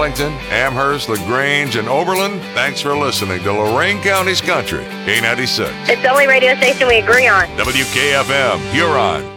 Arlington, Amherst, LaGrange, and Oberlin, thanks for listening to Lorain County's Country, K96. It's the only radio station we agree on. WKFM, Huron.